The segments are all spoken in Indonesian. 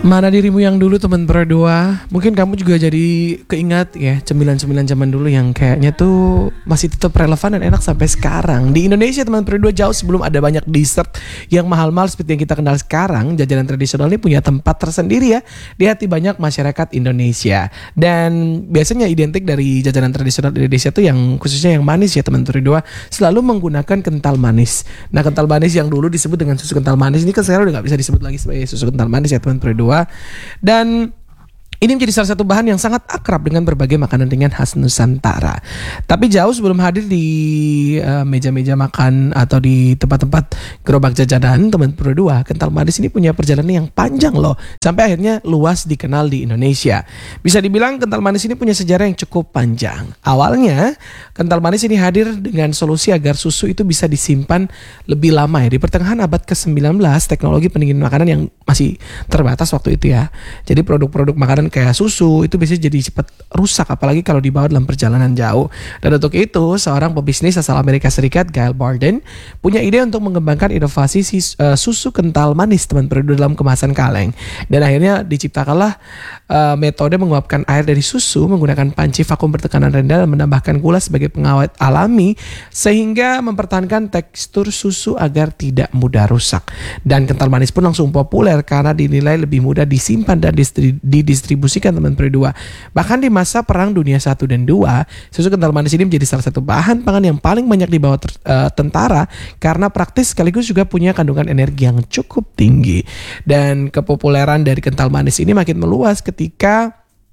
Mana dirimu yang dulu teman berdua. Mungkin kamu juga jadi keingat ya cemilan-cemilan zaman dulu yang kayaknya tuh masih tetap relevan dan enak sampai sekarang. Di Indonesia teman berdua, jauh sebelum ada banyak dessert yang mahal-mahal seperti yang kita kenal sekarang, jajanan tradisional ini punya tempat tersendiri ya di hati banyak masyarakat Indonesia. Dan biasanya identik dari jajanan tradisional Indonesia tuh yang khususnya yang manis ya teman berdua, selalu menggunakan kental manis. Nah, kental manis yang dulu disebut dengan susu kental manis ini kan sekarang udah gak bisa disebut lagi sebagai susu kental manis ya teman berdua. Dan ini menjadi salah satu bahan yang sangat akrab dengan berbagai makanan ringan khas Nusantara. Tapi jauh sebelum hadir di meja-meja makan atau di tempat-tempat gerobak jajanan teman berdua, kental manis ini punya perjalanan yang panjang loh, sampai akhirnya luas dikenal di Indonesia. Bisa dibilang kental manis ini punya sejarah yang cukup panjang. Awalnya kental manis ini hadir dengan solusi agar susu itu bisa disimpan lebih lama ya. Di pertengahan abad ke-19, teknologi pendingin makanan yang masih terbatas waktu itu ya. Jadi produk-produk makanan kayak susu itu biasanya jadi cepat rusak, apalagi kalau dibawa dalam perjalanan jauh. Dan untuk itu seorang pebisnis asal Amerika Serikat, Gail Borden, punya ide untuk mengembangkan inovasi susu kental manis teman berdua dalam kemasan kaleng. Dan akhirnya diciptakanlah metode menguapkan air dari susu menggunakan panci vakum bertekanan rendah dan menambahkan gula sebagai pengawet alami sehingga mempertahankan tekstur susu agar tidak mudah rusak. Dan kental manis pun langsung populer karena dinilai lebih mudah disimpan dan didistribusikan teman berdua. Bahkan di masa Perang Dunia I dan II, susu kental manis ini menjadi salah satu bahan pangan yang paling banyak dibawa tentara karena praktis sekaligus juga punya kandungan energi yang cukup tinggi. Dan kepopuleran dari kental manis ini makin meluas ketika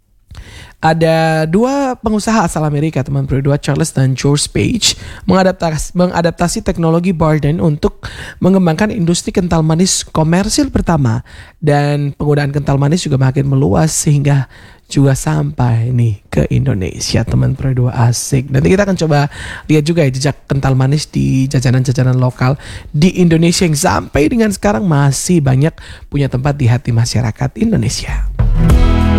ada dua pengusaha asal Amerika teman berdua, Charles dan George Page, mengadaptasi teknologi Borden untuk mengembangkan industri kental manis komersil pertama. Dan penggunaan kental manis juga makin meluas sehingga juga sampai nih ke Indonesia teman berdua. Asik. Nanti kita akan coba lihat juga ya jejak kental manis di jajanan-jajanan lokal di Indonesia yang sampai dengan sekarang masih banyak punya tempat di hati masyarakat Indonesia.